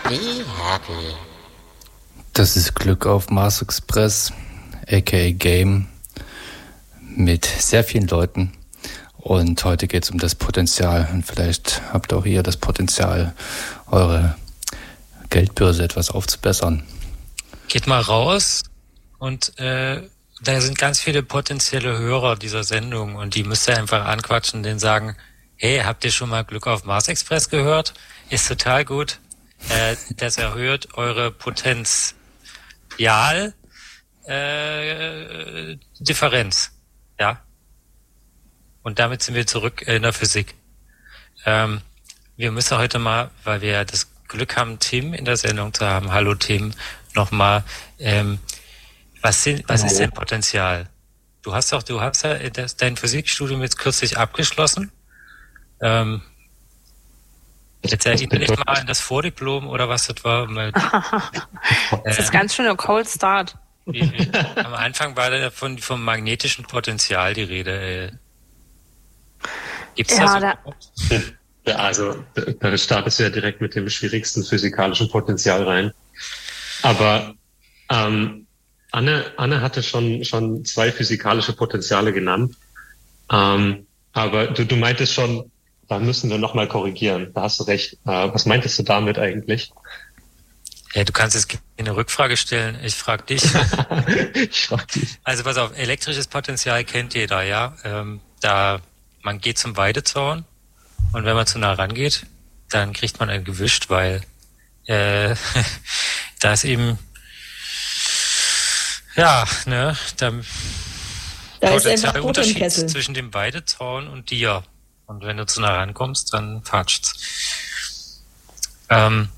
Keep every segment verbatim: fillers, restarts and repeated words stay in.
Be happy. Das ist Glück auf Mars Express, aka Game, mit sehr vielen Leuten. Und heute geht es um das Potenzial. Und vielleicht habt auch ihr das Potenzial, eure Geldbörse etwas aufzubessern. Geht mal raus und äh, da sind ganz viele potenzielle Hörer dieser Sendung und die müsst ihr einfach anquatschen und denen sagen, hey, habt ihr schon mal Glück auf Mars Express gehört? Ist total gut. Äh, das erhöht eure Potenzial äh, Differenz. Ja. Und damit sind wir zurück in der Physik. Ähm, wir müssen heute mal, weil wir das Glück haben, Tim in der Sendung zu haben. Hallo Tim, nochmal. Ähm, was sind, was ist denn Potenzial? Du hast doch, du hast ja das, dein Physikstudium jetzt kürzlich abgeschlossen. Ähm, jetzt erinnere mich mal an das Vordiplom oder was das war. Mal, das ist äh, ganz schön ein Cold Start. Wie, wie, am Anfang war da von, vom magnetischen Potenzial die Rede. Äh. Gibt's ja, da so? Ja, also da startest du ja direkt mit dem schwierigsten physikalischen Potenzial rein. Aber ähm, Anne, Anne hatte schon schon zwei physikalische Potenziale genannt. Ähm, aber du, du meintest schon, da müssen wir nochmal korrigieren. Da hast du recht. Äh, was meintest du damit eigentlich? Ja, du kannst jetzt eine Rückfrage stellen. Ich frage dich. ich frag dich. Also pass auf, elektrisches Potenzial kennt jeder, ja. Ähm, da man geht zum Weidezaun und wenn man zu nah rangeht, dann kriegt man einen gewischt, weil äh, da ist eben ja, ne, da, da Potenzial Unterschied zwischen dem Weidezaun und dir. Und wenn du zu nah rankommst, dann fatscht's. Ähm,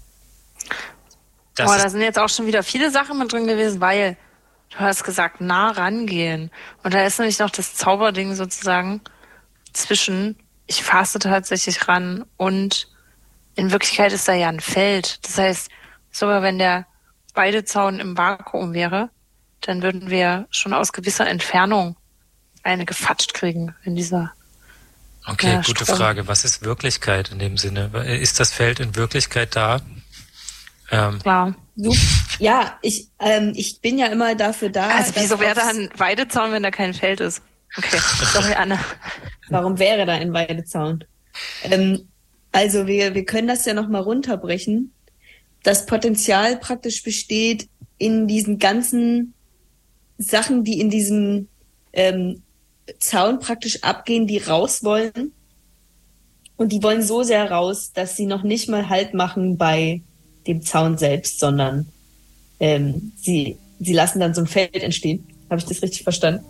Boah, da sind jetzt auch schon wieder viele Sachen mit drin gewesen, weil du hast gesagt, nah rangehen. Und da ist nämlich noch das Zauberding sozusagen zwischen, ich fasse tatsächlich ran und in Wirklichkeit ist da ja ein Feld. Das heißt, sogar wenn der Weidezaun im Vakuum wäre, dann würden wir schon aus gewisser Entfernung eine gefatscht kriegen in dieser Okay, ja, gute Strom. Frage. Was ist Wirklichkeit in dem Sinne? Ist das Feld in Wirklichkeit da? Ähm. Klar. Ja, ich, ähm, ich bin ja immer dafür da. Also wieso wäre da ein Weidezaun, wenn da kein Feld ist? Okay, sorry, Anne. Warum wäre da ein Weidezaun? Ähm, also wir, wir können das ja nochmal runterbrechen. Das Potenzial praktisch besteht in diesen ganzen Sachen, die in diesem ähm, Zaun praktisch abgehen, die raus wollen. Und die wollen so sehr raus, dass sie noch nicht mal Halt machen bei dem Zaun selbst, sondern ähm, sie, sie lassen dann so ein Feld entstehen. Habe ich das richtig verstanden?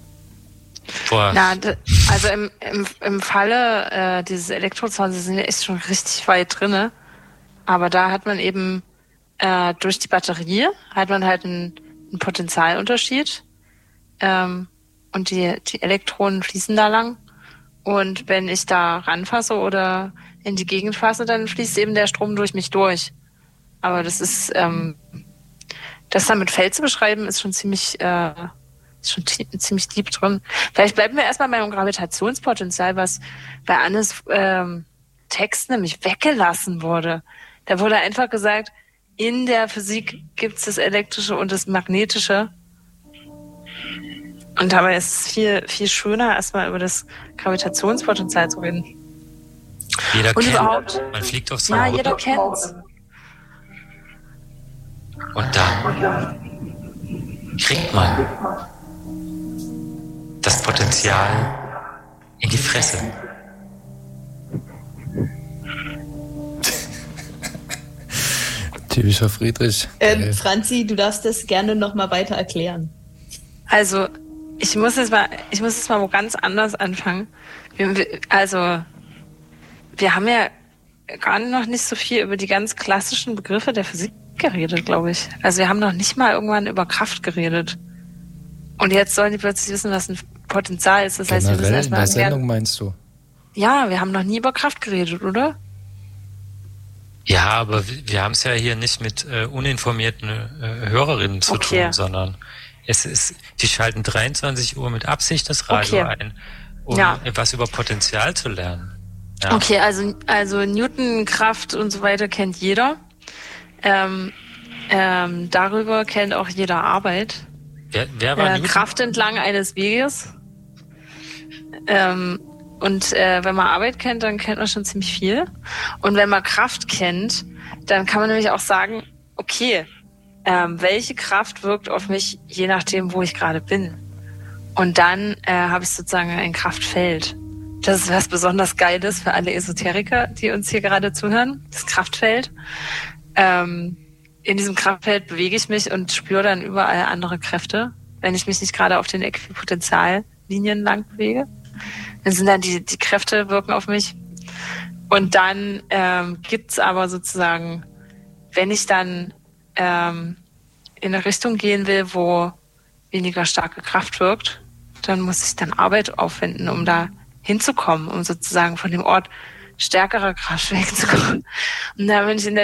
Boah. Na, also im, im, im Falle äh, dieses Elektrozauns sind wir echt schon richtig weit drinne. Aber da hat man eben äh, durch die Batterie hat man halt einen, einen Potentialunterschied. Ähm, und die, die Elektronen fließen da lang. Und wenn ich da ranfasse oder in die Gegend fasse, dann fließt eben der Strom durch mich durch. Aber das ist, ähm, das dann mit Feld zu beschreiben, ist schon ziemlich, äh, ist schon t- ziemlich deep drin. Vielleicht bleiben wir erstmal beim Gravitationspotenzial, was bei Annes ähm, Text nämlich weggelassen wurde. Da wurde einfach gesagt, in der Physik gibt es das Elektrische und das Magnetische. Und dabei ist es viel, viel schöner, erstmal über das Gravitationspotenzial zu reden. Jeder und kennt, überhaupt, man fliegt aufs Ja, Auto. jeder kennt's. Und dann kriegt man das Potenzial in die Fresse. Typischer Friedrich. Ähm, Franzi, du darfst das gerne nochmal weiter erklären. Also, ich muss jetzt mal, ich muss jetzt mal wo ganz anders anfangen. Wir, also, wir haben ja gar noch nicht so viel über die ganz klassischen Begriffe der Physik geredet, glaube ich. Also, wir haben noch nicht mal irgendwann über Kraft geredet. Und jetzt sollen die plötzlich wissen, was ein Potenzial ist. Das heißt, wir müssen Generell in erstmal der Sendung meinst du? Ja, wir haben noch nie über Kraft geredet, oder? Ja, aber wir haben es ja hier nicht mit äh, uninformierten äh, Hörerinnen zu Okay. tun, sondern es ist, die schalten dreiundzwanzig Uhr mit Absicht das Radio Okay. ein, um Ja. was über Potenzial zu lernen. Ja. Okay, also, also Newton, Kraft und so weiter kennt jeder. ähm, ähm, darüber kennt auch jeder Arbeit. Wer, wer war äh, Newton? Kraft entlang eines Weges. Ähm, und äh, wenn man Arbeit kennt, dann kennt man schon ziemlich viel. Und wenn man Kraft kennt, dann kann man nämlich auch sagen, okay, ähm, welche Kraft wirkt auf mich, je nachdem, wo ich gerade bin. Und dann äh, habe ich sozusagen ein Kraftfeld. Das ist was besonders Geiles für alle Esoteriker, die uns hier gerade zuhören. Das Kraftfeld. Ähm, in diesem Kraftfeld bewege ich mich und spüre dann überall andere Kräfte, wenn ich mich nicht gerade auf den Äquipotentiallinien lang bewege. Dann sind dann die, die Kräfte wirken auf mich. Und dann ähm, gibt's aber sozusagen, wenn ich dann ähm, in eine Richtung gehen will, wo weniger starke Kraft wirkt, dann muss ich dann Arbeit aufwenden, um da hinzukommen, um sozusagen von dem Ort stärkerer Kraft wegzukommen. Und da bin ich in der